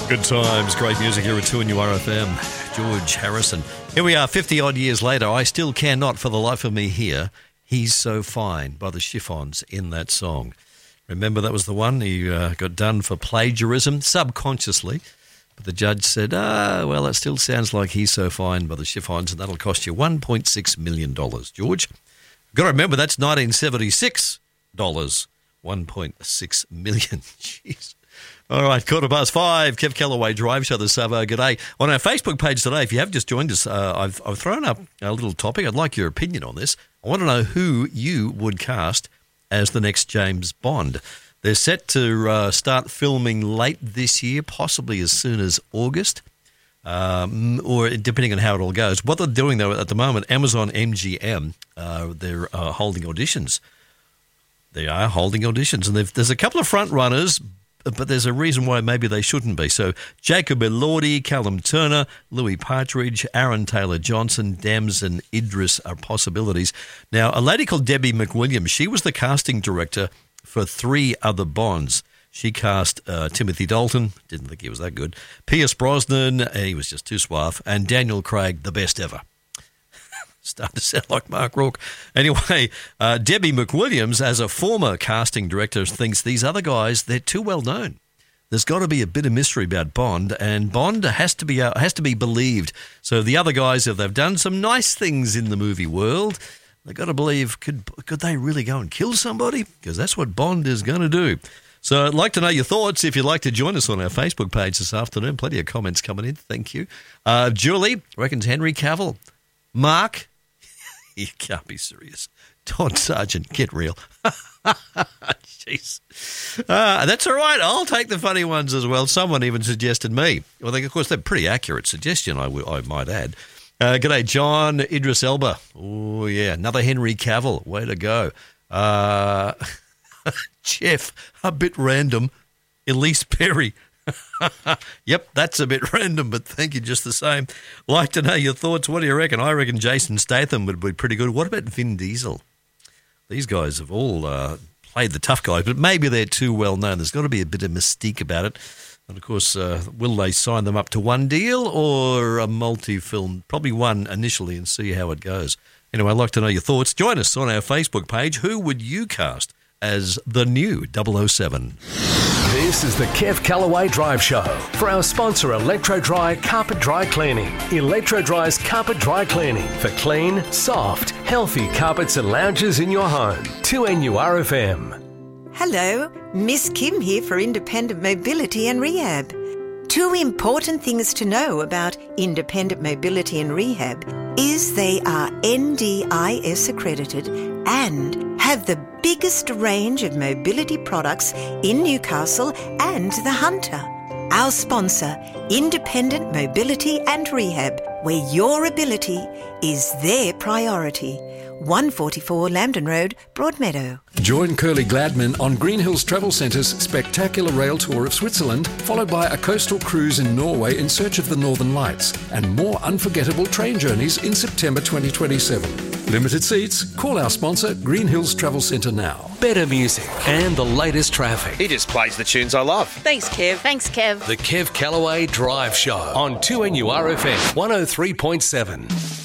Good times, great music here at 2NURFM. George Harrison. Here we are, 50-odd years later. I still cannot for the life of me hear He's So Fine by the Chiffons in that song. Remember that was the one he got done for plagiarism, subconsciously. But the judge said, well, it still sounds like He's So Fine by the Chiffons, and that'll cost you $1.6 million. George, got to remember that's 1976 dollars. 1.6 million. Jeez. All right, 5:15, Kev Callaway Drive Show, the Savo. G'day. On our Facebook page today, if you have just joined us, I've thrown up a little topic. I'd like your opinion on this. I want to know who you would cast as the next James Bond. They're set to start filming late this year, possibly as soon as August, or depending on how it all goes. What they're doing, though, at the moment, Amazon MGM, they're holding auditions. They are holding auditions, and there's a couple of front runners, but there's a reason why maybe they shouldn't be. So Jacob Elordi, Callum Turner, Louis Partridge, Aaron Taylor-Johnson, Dems and Idris are possibilities. Now, a lady called Debbie McWilliams, she was the casting director for 3 other Bonds. She cast Timothy Dalton, didn't think he was that good, Pierce Brosnan, he was just too suave, and Daniel Craig, the best ever. Starting to sound like Mark Rourke. Anyway, Debbie McWilliams, as a former casting director, thinks these other guys, they're too well known. There's got to be a bit of mystery about Bond, and Bond has to be believed. So the other guys, if they've done some nice things in the movie world, they've got to believe, could they really go and kill somebody? Because that's what Bond is going to do. So I'd like to know your thoughts. If you'd like to join us on our Facebook page this afternoon, plenty of comments coming in. Thank you. Julie reckons Henry Cavill. Mark, you can't be serious. Todd Sargent, get real. Jeez. That's all right. I'll take the funny ones as well. Someone even suggested me. Well, of course, they're pretty accurate suggestion, I might add. G'day, John. Idris Elba. Oh, yeah. Another Henry Cavill. Way to go. Jeff, a bit random. Elise Perry. Yep, that's a bit random, but thank you just the same. Like to know your thoughts. What do you reckon? I reckon Jason Statham would be pretty good. What about Vin Diesel? These guys have all played the tough guys, but maybe they're too well known. There's got to be a bit of mystique about it. And, of course, will they sign them up to one deal or a multi-film? Probably one initially and see how it goes. Anyway, I'd like to know your thoughts. Join us on our Facebook page. Who would you cast as the new 007? This is the Kev Callaway Drive Show for our sponsor, Electro Dry Carpet Dry Cleaning. Electro Dry's Carpet Dry Cleaning for clean, soft, healthy carpets and lounges in your home. 2NURFM. Hello, Miss Kim here for Independent Mobility and Rehab. 2 important things to know about Independent Mobility and Rehab is they are NDIS accredited and have the biggest range of mobility products in Newcastle and the Hunter. Our sponsor, Independent Mobility and Rehab, where your ability is their priority. 144 Lambton Road, Broadmeadow. Join Curly Gladman on Green Hills Travel Centre's spectacular rail tour of Switzerland, followed by a coastal cruise in Norway in search of the Northern Lights, and more unforgettable train journeys in September 2027. Limited seats. Call our sponsor, Green Hills Travel Centre now. Better music and the latest traffic. He just plays the tunes I love. Thanks, Kev. Thanks, Kev. The Kev Callaway Drive Show on 2NURFM 103.7.